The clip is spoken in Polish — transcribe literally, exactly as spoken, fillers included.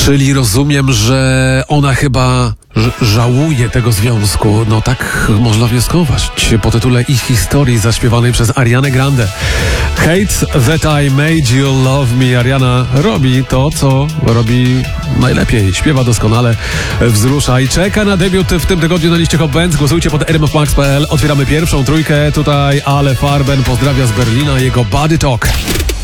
Czyli rozumiem, że ona chyba ż- żałuje tego związku. No tak można wnioskować po tytule ich historii zaśpiewanej przez Arianę Grande. Hate That I Made You Love Me. Ariana robi to, co robi najlepiej. Śpiewa doskonale, wzrusza i czeka na debiut w tym tygodniu na liście Hot Bands. Głosujcie pod r m f max kropka p l. Otwieramy pierwszą trójkę. Tutaj Ale Farben pozdrawia z Berlina jego Body Talk.